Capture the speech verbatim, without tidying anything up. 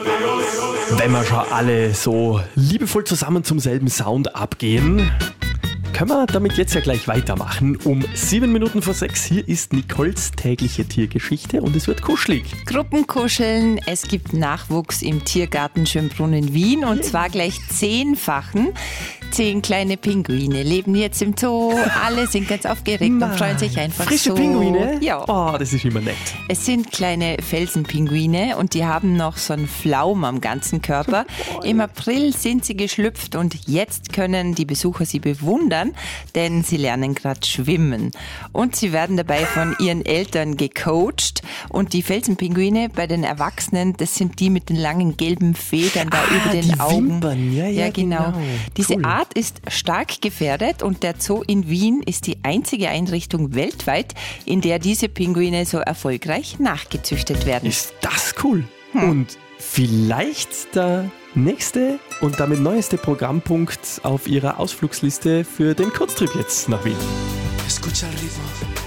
Wenn wir schon alle so liebevoll zusammen zum selben Sound abgehen, können wir damit jetzt ja gleich weitermachen. Um sieben Minuten vor sechs, hier ist Nicoles tägliche Tiergeschichte und es wird kuschelig. Gruppenkuscheln, es gibt Nachwuchs im Tiergarten Schönbrunn in Wien und zwar gleich zehnfachen. Zehn kleine Pinguine leben jetzt im Zoo. Alle sind ganz aufgeregt und freuen sich einfach Frische so. Pinguine? Ja. Oh, das ist immer nett. Es sind kleine Felsenpinguine und die haben noch so einen Flaum am ganzen Körper. Im April sind sie geschlüpft und jetzt können die Besucher sie bewundern, denn sie lernen gerade schwimmen. Und sie werden dabei von ihren Eltern gecoacht. Und die Felsenpinguine bei den Erwachsenen, das sind die mit den langen gelben Federn da Ah, über den die Augen. Wimpern. Ja, ja, genau. genau. Diese Cool. Art ist stark gefährdet und der Zoo in Wien ist die einzige Einrichtung weltweit, in der diese Pinguine so erfolgreich nachgezüchtet werden. Ist das cool. Hm. Und vielleicht der nächste und damit neueste Programmpunkt auf Ihrer Ausflugsliste für den Kurztrip jetzt nach Wien. Escucha el ritmo.